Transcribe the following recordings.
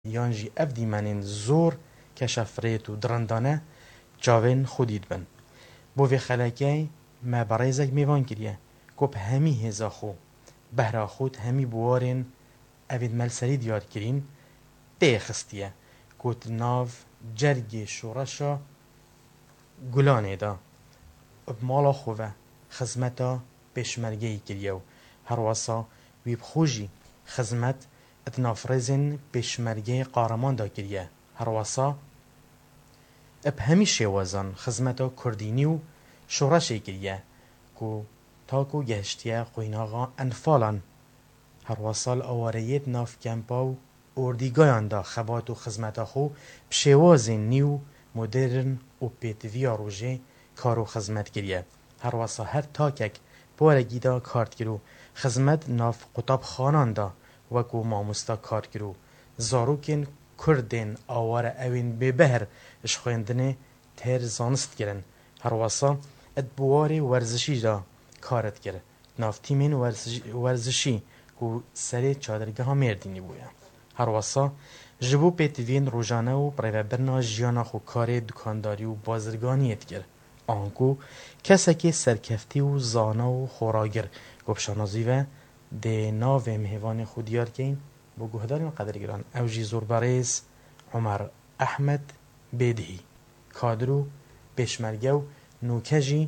یانجی اف دیمانین زور کشفریت و درندانه جاوین خودید بن بو وی خلقی ما برایزک میوان کریه گوب همی هزا خو بهرا خود همی بوارین اوید ملسری دیار کرین ده خستیه گوت ناو جرگ شورشا گلانه دا مالا خوه خزمتا پیشمرگی کریه و هر واسا ویب خوشی خزمت اتنافرزین پیشمرگی قارمان دا کریه هر واسا اب همیشه وزن خزمتا کردینی و شورشی کریه کو تاکو گهشتیه قویناغا انفالان هر واسال آواریت ناف کمپا و اردیگایان دا خبات و خزمتا خو بشوازین نیو مدرن و پیتویا روژه کارو خزمت کریه هر واسا هر تاکک بارگی دا کارت کرو خزمت ناف قطاب خانان دا وکو ماموستا کار کرو زاروکین کردین آوار اوین ببهر اشخویندنه تر زانست کرن هر واسا ادبواری ورزشی دا کارت کرد ناف تیمین ورزشی کو سری چادرگه ها مردینی بویا هر واسا جبو پیتوین روزانه و پریوبرنا جیانا خو کار دکانداری و بازرگانیت کرد آنکو کسکی سرکفتی و زانا و خوراگر گفشانازی و ده ناو مهوان خودیار کین بو گهدارین قدرگران اوجی زورباریز عمر احمد بدهی کادرو پیشمرگه و نوکجی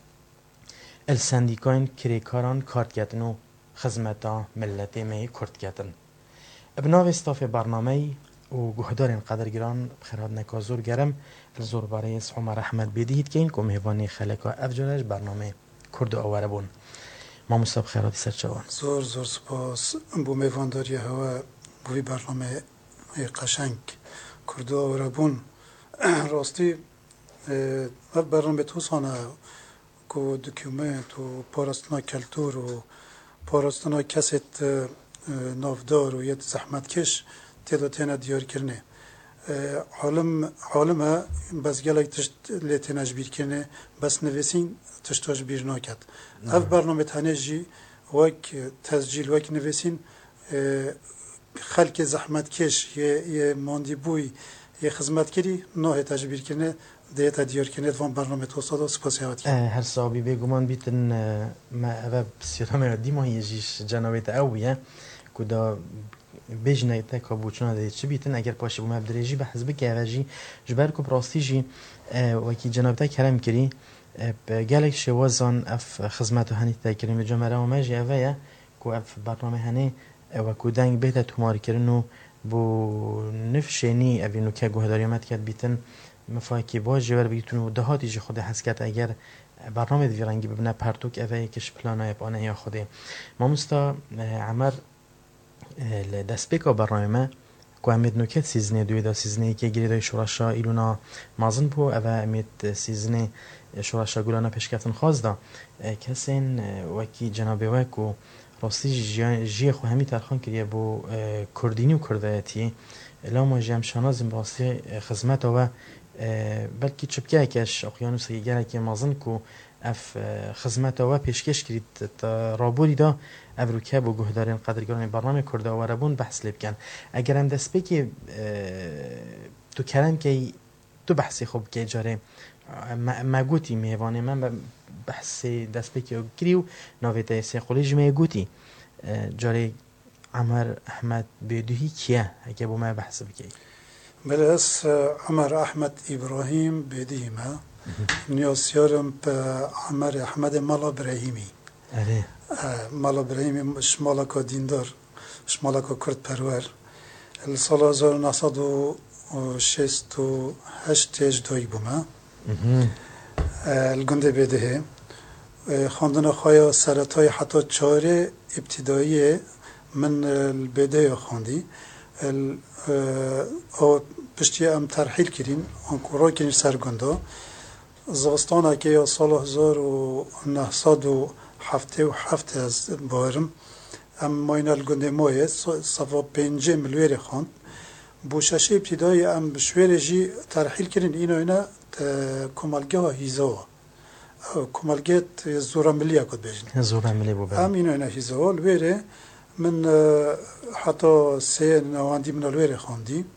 السندیکاین کریکاران کارت و خدمتا ملت می کرد کردن. ابناو استاف برنامه و گهدارین قدرگران بخیرات نکازور گرم زور برای عمر احمد بدهید که این که مهوانی خلقا افجارش برنامه کرد و آوره بون. ما مصطفی بخیراتی سرچوان. زور سپاس بو مهوانداری هوا بوی برنامه قشنگ کرد و آوره بون. راستی برنامه تو سانه که دکیومنت و پاراستنا کلتور و پاراستنا کسیت نافدار و یه زحمت کش تعداد تنها دیار کرنه عالم بس گلک تشت لیتناش بیر کرنه بس نویسین تشتاش بیر ناکد اف برنامه تانه جی وک تسجیل وک نویسین خلق زحمت کش یه ماندی بوی یه خدمت کری نه تجبیر کنه دیتا دیار کنه وان برنامه توسط و سپاسیاتی هر صابی بگمان بیتن ما اول بسیار دیما یجیش جنابیت اویه کدا بجنه تکابوچنا دید چه بیتن اگر پاشه بوم بدرجی به حسب گوجی جبر کو براستیجی وکی جنابیت کرم کری گلک شوازان اف خدمت هنی تکریم جمره و ماجی اویه کو اف برنامه هنی و کودنگ بهت تومار کردنو بو نفشنی اوینو که گهداریمت کرد بیتن مفاکی با جوار بیتونو دهاتی جی خود حسکت اگر برنامه دیرنگی ببینه پرتوک اوه کش پلانای بانه یا خوده ما مستا عمر دست بکا برنامه که امید نوکت سیزنه دوی دا سیزنه که گیری دای شورشا ایلونا مازن بو اوه امید سیزنه شورشا گولانا پشکفتن خواست دا کسین وکی جنابه وکو راستی جی خو همی ترخان کریه بو کردینی و کردایتی الاما جیم شانازم راستی خدمت و بلکی چپکه کش اقیانوس گره که مازن کو اف خدمت و پیشکش کرید رابوری دا افروکه بو گهدارین قدرگران برنامه کرده و ربون بحث لبکن اگر هم دست بکی تو کرن که تو بحثی خوب که جاره ما گوتی میوانه من بحثی دست بکی کریو ناویده سیقولیج می گوتی جاره عمر احمد بدهی کیه اگه با ما بحث بکی بله از عمر احمد ابراهیم بدهی ما نیاسیارم به عمر احمد مالا ابراهیمی مالا ابراهیمی شمالکا دیندار شمالکا کرد پرور سال 1968 اجدایی بومه الگنده بدهی خواندن خواهی سرطای حتی 4 ابتدایی من البداية خواندی او پشتی ام ترحیل کریم انکورا کنی سرگنده زغستانه که یا سال 1977 از بارم ام ماین الگنده مایه صفا 5 ملویر خواند بوشش ابتدایی ام بشویر جی ترحیل کرین اینا کمالگه ها هیزا کمالگه زورا ملیه کد بیشن زورا ملی بو ام اینا هیزا الویره من حتی سه نواندی من الویر خواندی